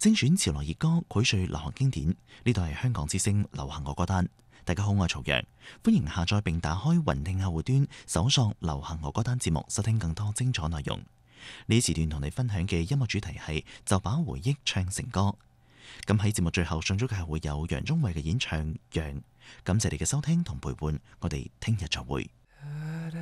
精選潮流熱歌，膾萃流行經典。呢度係香港之聲流行樂歌單。大家好，我係曹陽，歡迎下載並打開雲聽客戶端，搜索流行樂歌單節目，收聽更多精彩內容。呢時段同你分享嘅音樂主題係就把回憶唱成歌。咁喺節目最後送咗嘅係會有楊宗緯嘅演唱《羊》。感謝你嘅收聽同陪伴，我哋聽日再會。